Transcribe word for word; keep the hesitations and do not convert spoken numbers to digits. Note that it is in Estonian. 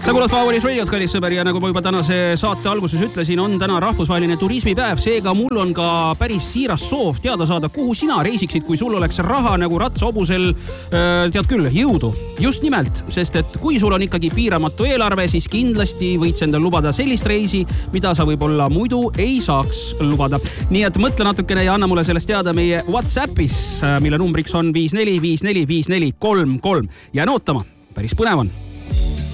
Sa kuulad Favorit Radiot, kallis sõber, ja nagu ma juba tänase saate alguses ütlesin, on täna rahvusvaheline turismipäev, seega mul on ka päris siiras soov teada saada, kuhu sina reisiksid, kui sul oleks raha nagu ratshobusel, tead küll, jõudu. Just nimelt, sest et kui sul on ikkagi piiramatu eelarve, siis kindlasti võid endal lubada sellist reisi, mida sa võib-olla muidu ei saaks lubada. Nii et mõtle natukene ja anna mulle sellest teada meie WhatsAppis, mille numbriks on viis neli viis neli viis neli kolm kolm. Jään ootama, päris põnev on.